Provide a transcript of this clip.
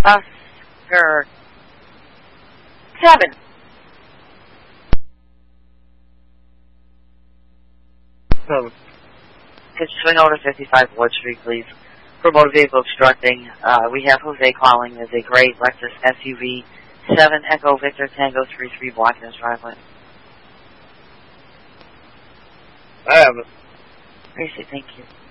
Oscar 7. Could you swing over to 55 Wood Street, please? For motor vehicle obstructing, we have Jose calling. There's a gray Lexus SUV 7 Echo Victor Tango 33 blocking his driveway. I have it. Appreciate it, thank you.